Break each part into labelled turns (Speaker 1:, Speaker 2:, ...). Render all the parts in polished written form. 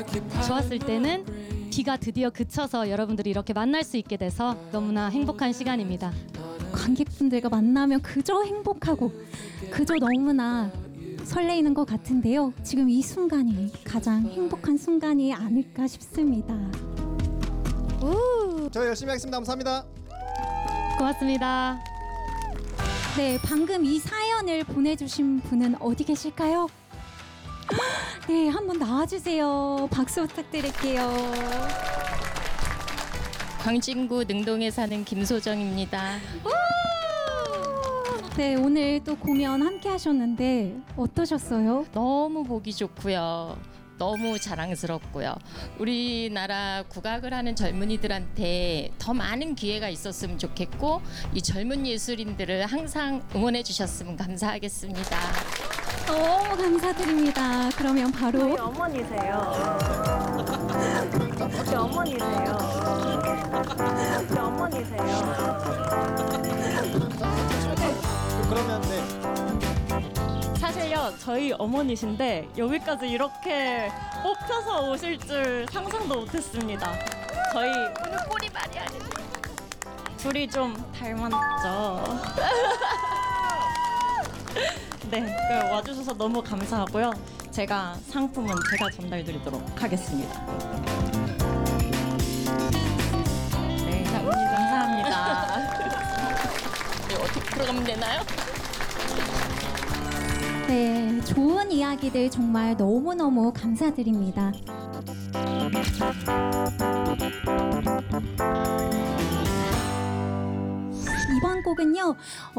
Speaker 1: 좋았을 때는 비가 드디어 그쳐서 여러분들이 이렇게 만날 수 있게 돼서 너무나 행복한 시간입니다.
Speaker 2: 관객분들과 만나면 그저 행복하고 그저 너무나 설레이는 것 같은데요. 지금 이 순간이 가장 행복한 순간이 아닐까 싶습니다.
Speaker 3: 저희 열심히 하겠습니다. 감사합니다.
Speaker 1: 고맙습니다.
Speaker 2: 네, 방금 이 사연을 보내주신 분은 어디 계실까요? 네, 한번 나와주세요. 박수 부탁드릴게요.
Speaker 4: 광진구 능동에 사는 김소정입니다.
Speaker 2: 네, 오늘 또 공연 함께 하셨는데 어떠셨어요?
Speaker 4: 너무 보기 좋고요. 너무 자랑스럽고요. 우리나라 국악을 하는 젊은이들한테 더 많은 기회가 있었으면 좋겠고 이 젊은 예술인들을 항상 응원해 주셨으면 감사하겠습니다.
Speaker 2: 너무 감사드립니다. 그러면 바로
Speaker 5: 저희 어머니세요. 제 어머니세요. 제 어머니세요.
Speaker 3: 그러면 네.
Speaker 6: 사실요, 저희 어머니신데 여기까지 이렇게 뽑혀서 오실 줄 상상도 못했습니다. 저희 오늘 꼬리 많이 하시네. 둘이 좀 닮았죠. 네, 와주셔서 너무 감사하고요. 제가 상품은 제가 전달드리도록 하겠습니다.
Speaker 4: 네, 감사합니다. 네, 어떻게 들어가면 되나요?
Speaker 2: 네, 좋은 이야기들 정말 너무너무 감사드립니다. 이번 곡은요,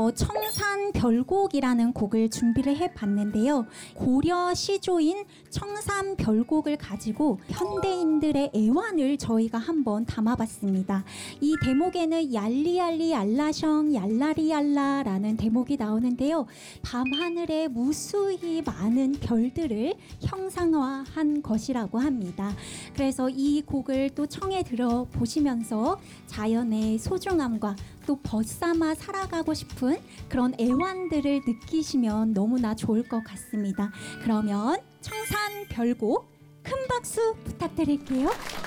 Speaker 2: 청산별곡이라는 곡을 준비를 해봤는데요. 고려 시조인 청산별곡을 가지고 현대인들의 애환을 저희가 한번 담아봤습니다. 이 대목에는 얄리얄리 얄라셩 얄라리얄라라는 대목이 나오는데요. 밤하늘에 무수히 많은 별들을 형상화한 것이라고 합니다. 그래서 이 곡을 또 청해 들어보시면서 자연의 소중함과 또 벗삼아 살아가고 싶은 그런 애환들을 느끼시면 너무나 좋을 것 같습니다. 그러면 청산별곡 큰 박수 부탁드릴게요.